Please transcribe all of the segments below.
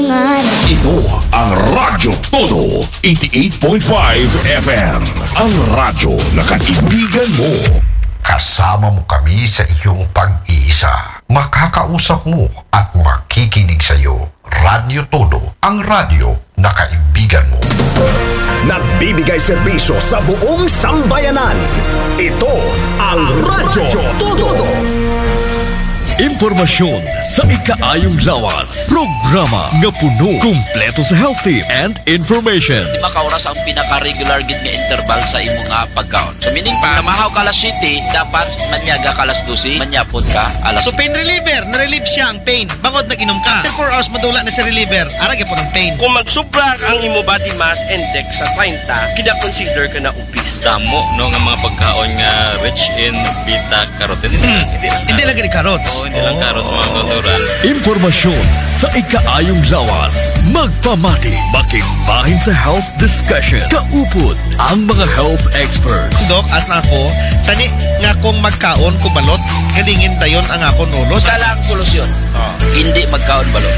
pangalan. Ito ang Radyo Todo 88.5 FM. Ang radyo na kaibigan mo. Kasama mo kami sa iyong pag-iisa. Makakausap mo at makikinig sa iyo. Radyo Todo, ang radyo na kaibigan mo. Nagbibigay serbisyo sa buong sambayanan. Ito ang Radyo Todo. Impormasyon sa ikaayong lawas. Programa nga puno, kumpleto sa health tips and information. 5 ka oras ang pinaka-regular gid nga interval sa imo nga pagkaon. So meaning pa, kamahaw ka alas 7, dapat manyaga ka alas 12, manyapon ka alas So pain reliever, na-relieve siya ang pain. Bangod nag-inom ka. After 4 hours madula na si reliever, arag po ng pain. Kung magsubra ang imo body mass index sa 30, kina-consider ka na obese. Damo no nga mga pagkaon nga rich in beta carotene. Hindi lang gini carrots. Hindi lang carrots mga natural. Impormasyon sa ikaayong lawas. Magpamati, makimbahin sa health discussion. Kaupod ang mga health experts. Dok, as na ako, tani nga kung magkaon ko balot, galingin tayon ang akon ulo. Isa lang ang solusyon. Hindi magkaon balot.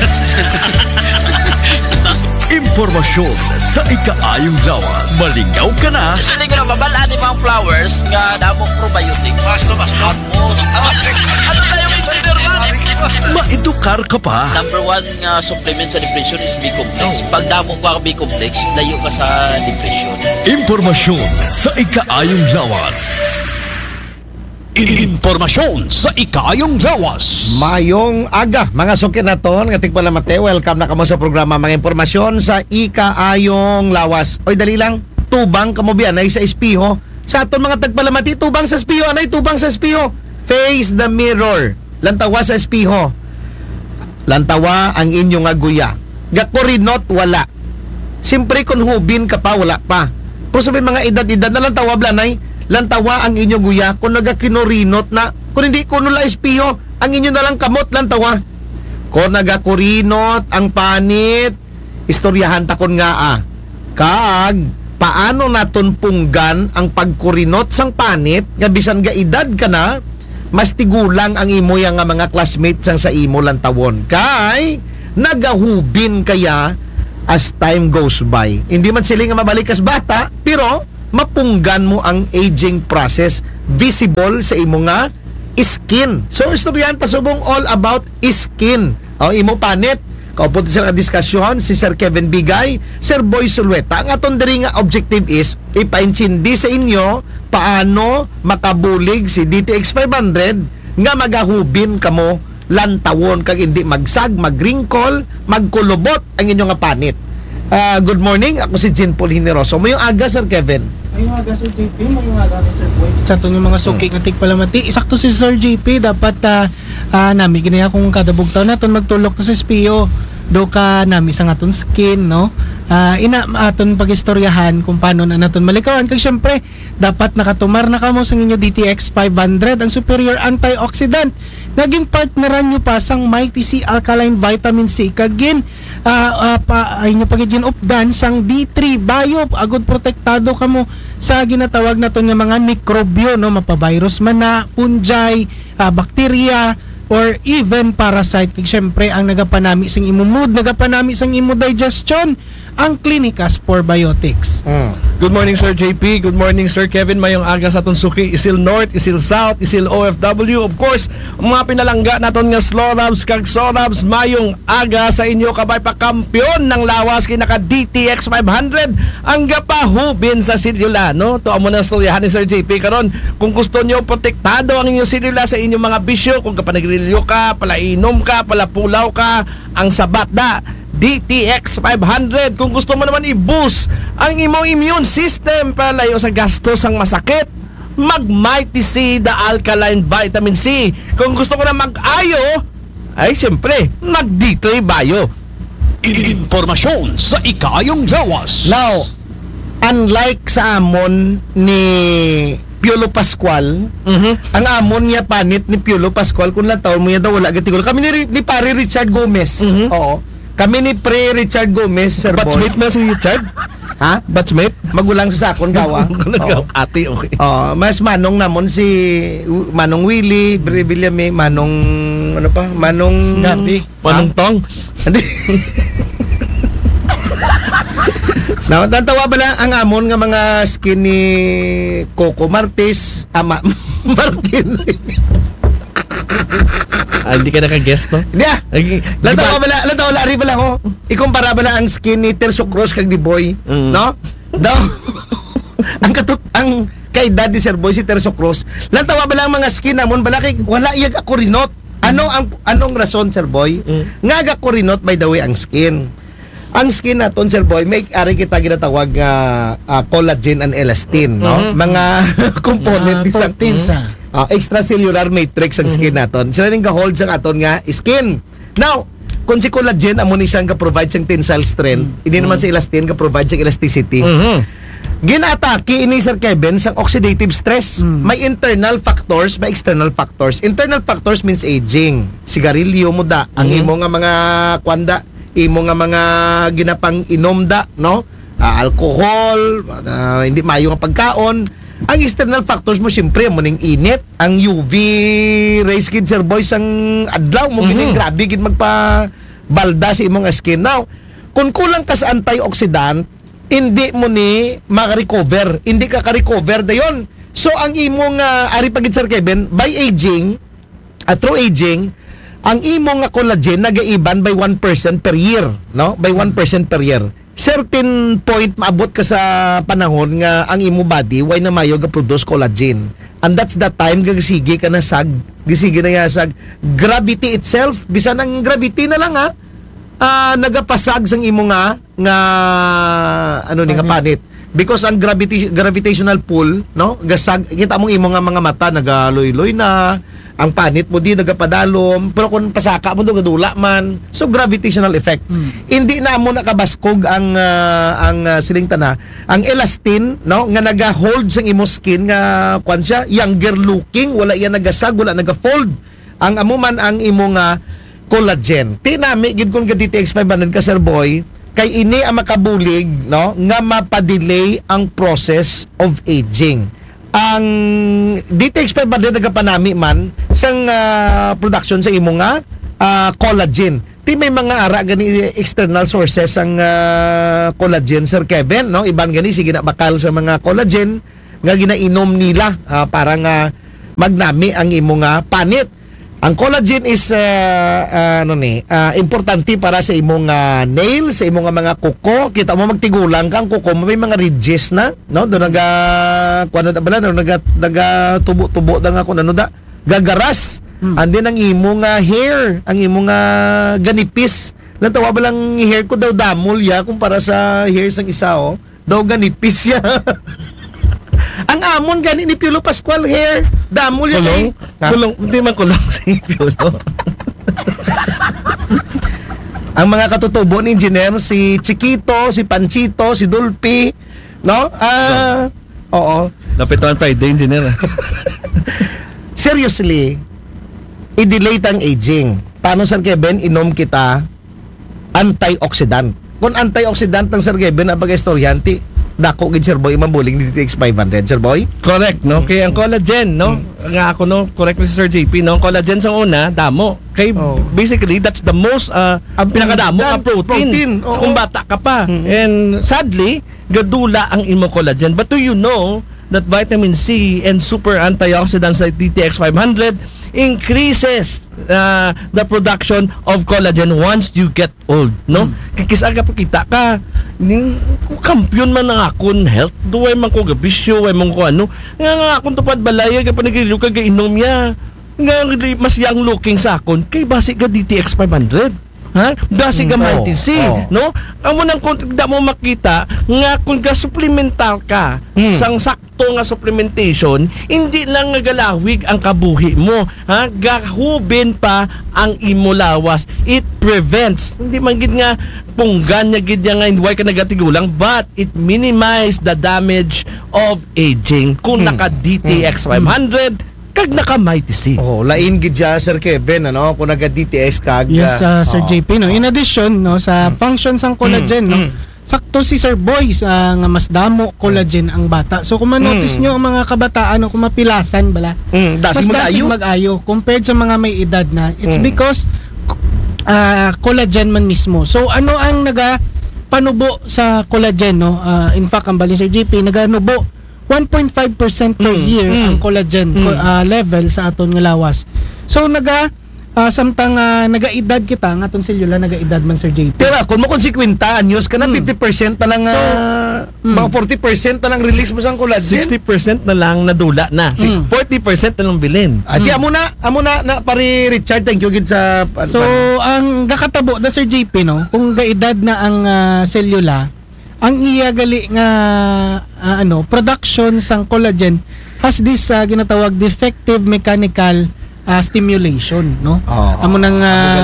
Impormasyon sa ikaayong lawas. Malingaw ka na. Kasi hindi ko na mabalaan yung mga flowers nga damok probiotics. Basta. Ano tayo engineer man? Maedukar ka pa. Number 1 nga supplement sa depression is B-complex. Pag damok ka B-complex, layo ka sa depression. Impormasyon sa ikaayong lawas. Impormasyon sa ikayong lawas. Mayong aga, mga sukit na ton, nga tigpalamate, welcome na kamo sa programa mga impormasyon sa ikaayong lawas. Oy, dali lang, tubang kamo biyan ay sa espiho. Sa aton mga tagpalamati, tubang sa espiho, anay tubang sa espiho. Face the mirror. Lantawa sa espiho. Lantawa ang inyong aguya. Gakurinot, wala. Siyempre kung hubin ka pa, wala pa. Pero sabi mga edad-edad na lantawa blanay, lantawa ang inyong guya kung nagakinorinot na kung hindi ko nula espiho ang inyo na lang kamot lantawa kung nagakurinot ang panit istoryahan takon nga kaag paano naton punggan ang pagkurinot sang panit nga bisan ga edad ka na mas tigulang ang imo yang nga mga classmates sang sa imo lantawon kay nagahubin kaya as time goes by hindi man sila nga mabalik as bata pero mapunggan mo ang aging process visible sa imo nga skin. So istoryan ta subong all about skin. O imo panit. Kaupod sa diskusyon si Sir Kevin Bigay, Sir Boy Sulweta. Ang aton diri nga objective is ipaintindi sa inyo paano makabulig si DTX 500 nga magahubin kamo lantawon kag hindi magsag, magringkol, magkulubot ang inyong nga panit. Good morning, ako si Jean Paul Hineroso. Mayong aga, Sir Kevin. Mayong aga, Sir JP. Mayong aga ni Sir Boy. Sa ito yung mga suki ng tigpalamati. Isakto si Sir JP. Dapat nami ginaya kung kada bugtaw natin magtulok to sa espiyo. Do ka nami sa aton skin, no? Ina aton pagistoryahan kung paano na naton malikawan. Kag syempre, dapat nakatumar na kamo sa inyo DTX 500, ang superior antioxidant. Naging partneran nyo pa sang Mighty C Alkaline Vitamin C. Kagin, ay nyo pagiging updan sang D3 Bio. Agod protektado kamo sa ginatawag na to nga mga mikrobyo, no? Mapavirus man na, fungi, bakterya, or even parasite. Kaya syempre ang nagapanami sang imo mood, nagapanami sang imo digestion, ang Clinicas Probiotics. Good morning Sir JP, good morning Sir Kevin. Mayong aga sa aton suki, Isil North, Isil South, Isil OFW. Of course, mga pinalangga naton nga Slorabs kag Sorabs, mayong aga sa inyo kabay pa kampiyon ng lawas kinaka DTX 500 ang gapahubin sa silula, no? To amo na storyahan ni Sir JP karon. Kung gusto niyo protektado ang inyong silula sa inyong mga bisyo, kung kapanagrilyo ka, palainom ka, palapulaw ka, ang sabat da DTX 500. Kung gusto mo naman i-boost ang imong immune system para layo sa gastos ang masakit, mag-Mighty C the Alkaline Vitamin C. Kung gusto mo na mag-ayo, ay siyempre, mag-D3 Bio. Impormasyon sa ikayong lawas. Now, unlike sa amon ni Piolo Pascual, ang amon niya panit ni Piolo Pascual, kung lang taon mo niya daw wala gatigol. Kami ni pare Richard Gomez. Oo. Kami ni Pre Richard Gomez, Sir Boy. Batchmate na si Richard? Ha? Batchmate? Magulang sa sakon gawa. Ate, okay. Mas manong namon si Manong Willie, Bre Villame, Manong ano pa? Manong Gardi. Manong Tong. Hindi. Nantawa ba lang ang amon nga mga skin ni Coco Martis, Martin. Hindi ka naka-guest, no? Hindi ah. Lantawa lari ba lang ho. Ikumpara ba lang ang skin ni Terso Cruz kag di Boy, no? Daw. ang kay Daddy Sir Boy si Terso Cruz. Lantawa ba lang mga skin namon bala kay wala iyag ako rinot. Anong rason, Sir Boy? Nga ako rinot by the way ang skin. Ang skin naton, Sir Boy, may ari kita ginatawag nga collagen and elastin, no? Mga component isang extracellular matrix ang skin naton. Sila ning ga-hold sa aton nga skin. Now, kung si collagen amo ni siyang ga-provide siyang tensile strength, hindi naman si elastin ga-provide siyang elasticity. Ginatake ini Sir Kevin sa oxidative stress. May internal factors, may external factors. Internal factors means aging. Sigarilyo mo da, ang imo nga mga kwanda, imo nga mga ginapang inom da, no? Alcohol, hindi mayo nga pagkaon. Ang external factors mo siyempre mo ning init, ang UV rays kid Sir Boy sang adlaw mo gining grabe gid magpa balda sa imong skin. Now, kung kulang ka sa antioxidant, hindi mo ni maka-recover. Hindi ka ka-recover dayon. So ang imong ari pagid Sir Kevin, by aging, through aging, ang imong collagen nagaiban by 1% per year, no? By 1% per year. Certain point maabot ka sa panahon nga ang imo body why na mayo ga produce collagen. And that's the time gagisige ka na sag, gisige na yasag gravity itself, bisan ang gravity na lang nagapasag sang imo nga nga panit. Because ang gravitational pull, no? Gasag kita mong imo nga mga mata nagaloy-loy na, ang panit mo di nagapadalom, pero kung pasaka mo do gadula man. So gravitational effect. Hindi na mo nakabaskog ang siling tana, ang elastin, no, nga naga-hold sang imo skin nga kwan siya, younger looking, wala iya nagasag, wala naga-fold. Ang amo man ang imo nga collagen. Tinami gid kun DTX 500 ka Sir Boy, kay ini ang makabulig, no, nga mapadelay ang process of aging. Ang DTX 500 nagapanami man sang production sa imo nga collagen. Ti may mga ara gani external sources ang collagen Sir Kevin, no? Iban gani sige na bakal sa mga collagen nga ginainom nila para nga magnami ang imo nga panit. Ang collagen is importante para sa imong nails, sa imong mga kuko. Kita mo magtigulang kang kuko mo may mga ridges na, no? Do naga kuan na bala, naga tubo-tubo da nga kun ano da, gagaras. And then ang imong hair, ang imong ganipis. Lantawa ba lang hair ko daw damol ya kumpara sa hair sang isa daw ganipis ya. Ang amon gani ni Piolo Pascual hair damol yan kulong, hindi man kulong si Piolo. Ang mga katutubo ni engineer si Chiquito, si Panchito, si Dulpi, no? Oo. Napitawan Friday engineer. Seriously, i-delay ang aging. Paano Sir Kevin inom kita antioxidant? Kung antioxidant ng Sir Kevin ang pag-istoryanti, dako gid Sir Boy mabuling ni DTX 500 Sir Boy. Correct, no? Kaya ang collagen, no? Nga ako, no? Correct ni Sir JP, no? Ang collagen sa una, damo. Kay basically that's the most pinakadamo ang protein. Kung bata ka pa. And sadly, gadula ang imo collagen. But do you know that vitamin C and super antioxidants like DTX 500 increases the production of collagen once you get old, no? Kikisaga pa kita ka ning kampiyon man ang akon health, duway man ko gabisyo, way man ko ano nga akon tupad balaya ka panigiliw ka gainom ya nga mas young looking sa akon kay basi ka DTX 500. Ha? Dasi ka mighty C, no? Amo nang kung da mo makita nga kung ga-supplemental ka sang sakto nga supplementation, hindi lang nagalawig ang kabuhi mo, ha? Gahubin pa ang imo lawas. It prevents, hindi man gid nga punggan nya gid nga why ka nagatigulang, but it minimize the damage of aging. Kung naka DTX 500 kag naka-mighty C. Lain gid siya Sir Kevin, ano, kung naga DTX kag Yes, Sir JP, no. In addition, no, sa functions ng collagen, no, sakto si Sir Boy nga mas damo collagen ang bata. So kung ma-notice nyo ang mga kabataan o kung mapilasan bala, mas dasig mag-ayo compared sa mga may edad na. It's because collagen man mismo. So ano ang panubo sa collagen, no? In fact, ang balin Sir JP, naganubo 1.5% per year ang collagen level sa aton nga lawas. So samtang nagaedad kita nga atong selula nagaedad man Sir JP. Pero kung mo konsekwenta anyos ka na 50% na lang mga 40% na lang release mo sa collagen. 60% na lang nadula na. 40% na lang bilin. Ati amo na pari Richard, thank you gid sa So ang gakatabo na Sir JP, no, kung gaedad na ang selula, ang iya gali nga production sang collagen has this ginatawag defective mechanical stimulation, no? Amo nang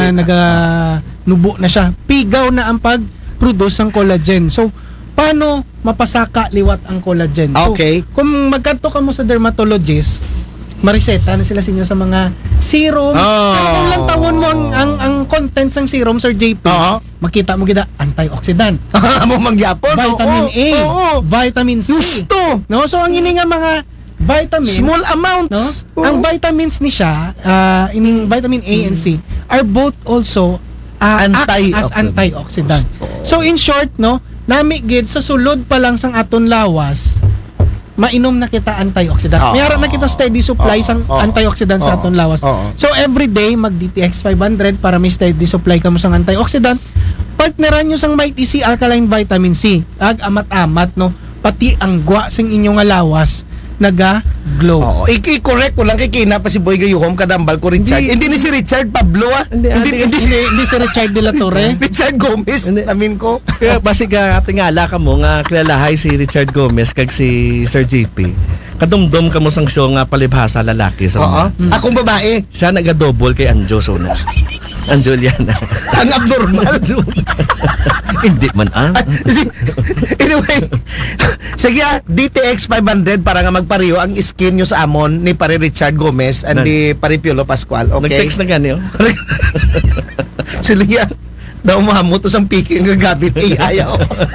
nubo na siya. Pigaw na ang pag-produce ng collagen. So paano mapasaka liwat ang collagen? Okay. So, kung magkanto ka mo sa dermatologist, mariseta na sila sa inyo sa mga serum. Pero kung lang tawon mo ang contents ng serum, Sir JP, makita mo gida antioxidant. Amo mangyapon. Vitamin A, vitamin C. Gusto. No? So ang ini nga mga vitamins, small amounts, no? Ang vitamins ni siya, ining vitamin A and C are both also act as antioxidant. So in short, no, nami gid sa sulod pa lang sang aton lawas, mainom na kita antioxidant. Mayara na kita steady supply sang antioxidant sa aton lawas. So every day mag DTX 500 para may steady supply kamo sang antioxidant. Partneran nyo sang Mighty C Alkaline Vitamin C. Amat-amat, no, pati ang gwa sing inyong lawas naga-glow. I-correct ko lang kay Kina pa si Boy Gayuhom kadambal ko Richard. Hindi ni si Richard Pablo Hindi si Richard de la Torre. Richard Gomez, amin ko. Kaya basig tingala ka mo nga kilalahay si Richard Gomez kag si Sir JP. Kadumdum ka mo sang show nga palibhasa lalaki sa akong babae. Siya naga-double kay Anjo Sona. Anjoliana. Ang abnormal. Hindi man Anyway, sige, DTX 500 para nga magpariyo ang skin nyo sa amon ni pare Richard Gomez and di pare Piolo Pascual. Okay. Nag-text na gani Sila yan. Daw mahamot o sang piki ang gagamit. Ayaw.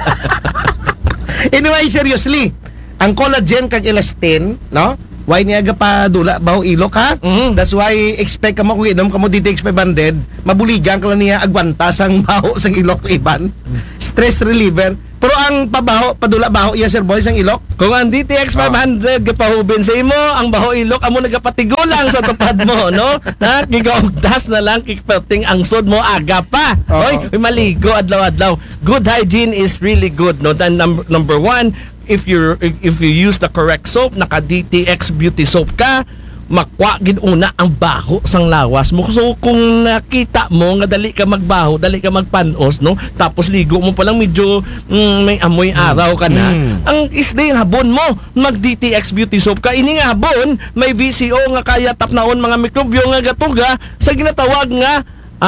Anyway, seriously, ang collagen kag elastin, no? Why niya pa dula baho ilok ha? That's why expect ka mo kung inom ka mo DTX 500, mabuligan ka lang niya agwanta sang baho sang ilok to iban. Stress reliever. Pero ang padula baho iya Sir Boy sang ilok. Kung ang DTX 500 gapahubin sa imo, ang baho ilok amo nagapatigulang sa tupad mo, no? Ha, gigaugdas na lang kipating ang sod mo aga pa. Oy, maligo adlaw-adlaw. Good hygiene is really good, no? Then number one, if you use the correct soap, naka DTX beauty soap ka, makwa gid una ang baho sang lawas mo. So kung nakita mo nga dali ka magbaho, dali ka magpanos, no, tapos ligo mo pa lang medyo may amoy araw ka na, ang isday habon mo mag DTX beauty soap ka. Ini nga habon may VCO nga kaya tapnaon mga mikrobyo nga gatuga sa ginatawag nga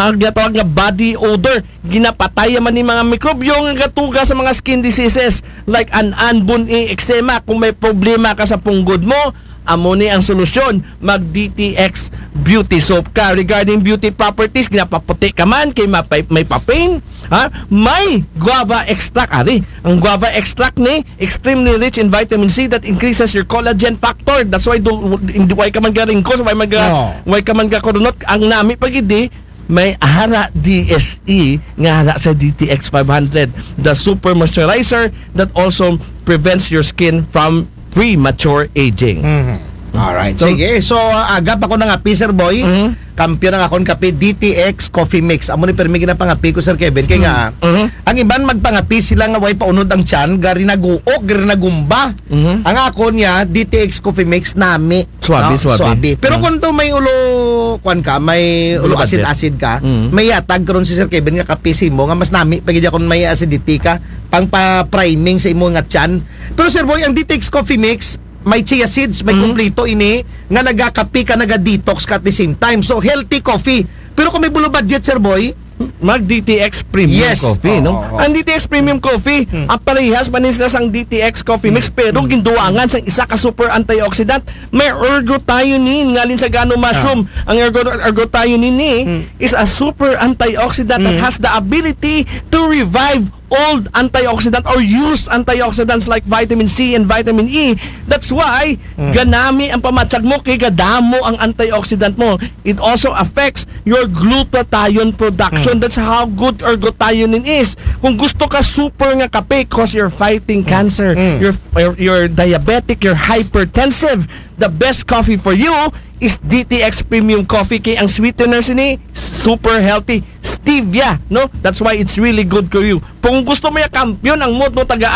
body odor. Ginapatay man ni mga mikrobyo nga gatuga sa mga skin diseases like buni, eczema. Kung may problema ka sa punggod mo, amo ni ang solusyon, mag DTX beauty soap ka. Regarding beauty properties, ginapaputi ka man kay may papain, may guava extract ang guava extract ni extremely rich in vitamin C that increases your collagen factor. That's why why ka man garingkos, why ka man gakurunot. Ang nami pagidi may hara DSE nga hara sa DTX 500, the super moisturizer that also prevents your skin from premature aging. Alright, sige. So, agap ako ng api, Sir Boy. Kampiyon ng akong kape, DTX Coffee Mix. Amo ni permi ginapangapi ko, Sir Kevin. Kaya nga, ang iban magpangapi sila nga way paunod ang tiyan, gari naguok, gari nagumba. Ang ako niya, DTX Coffee Mix nami. Swabe. Pero kung to may ulo, may ulo acid-acid ka, may yatag karon si Sir Kevin nga kape mo, nga mas nami, pagidya kung may acidity ka, pang pa-priming sa imo nga tiyan. Pero Sir Boy, ang DTX Coffee Mix, may chia seeds, may kumpleto ini nga nagakapi ka, naga-detox ka at the same time. So, healthy coffee. Pero kung may bulo budget, Sir Boy, mag DTX Premium Coffee, no? Ang DTX Premium Coffee, ang parehas manis na sang DTX Coffee Mix, pero ginduangan sang isa ka super antioxidant. May ergothioneine ngalin sa gano mushroom. Ang ergothioneine is a super antioxidant that has the ability to revive old antioxidant or used antioxidants like vitamin C and vitamin E. That's why ganami ang pamatsag mo kay gadamo ang antioxidant mo. It also affects your glutathione production. That's how good or glutathione is. Kung gusto ka super nga kape because you're fighting cancer, you're diabetic, you're hypertensive, the best coffee for you is DTX Premium Coffee kay ang sweetener sini super healthy stevia, no? That's why it's really good for you. Kung gusto mo ya kampiyon ang mood mo taga